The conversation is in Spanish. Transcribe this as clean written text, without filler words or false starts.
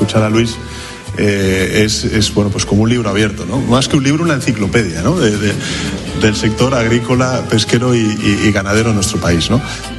escuchar a Luis, es bueno, pues como un libro abierto, ¿no? Más que un libro, una enciclopedia, ¿no? Del sector agrícola, pesquero y ganadero en nuestro país, ¿no?